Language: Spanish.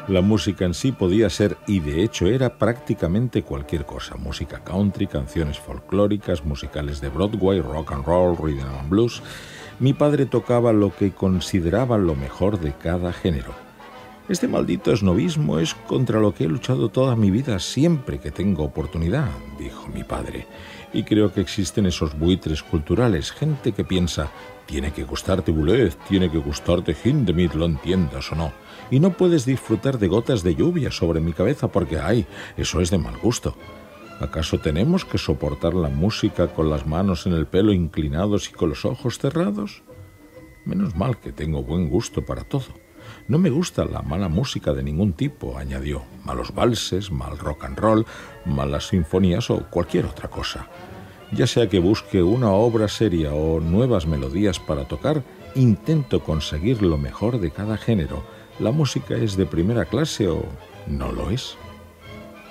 La música en sí podía ser, y de hecho era, prácticamente cualquier cosa. Música country, canciones folclóricas, musicales de Broadway, rock and roll, rhythm and blues. Mi padre tocaba lo que consideraba lo mejor de cada género. Este maldito esnovismo es contra lo que he luchado toda mi vida siempre que tengo oportunidad, dijo mi padre. Y creo que existen esos buitres culturales, gente que piensa, tiene que gustarte Boulez, tiene que gustarte Hindemith, lo entiendas o no. Y no puedes disfrutar de gotas de lluvia sobre mi cabeza porque, ay, eso es de mal gusto. ¿Acaso tenemos que soportar la música con las manos en el pelo inclinados y con los ojos cerrados? Menos mal que tengo buen gusto para todo. No me gusta la mala música de ningún tipo, añadió. Malos valses, mal rock and roll, malas sinfonías o cualquier otra cosa. Ya sea que busque una obra seria o nuevas melodías para tocar, intento conseguir lo mejor de cada género. ¿La música es de primera clase o no lo es?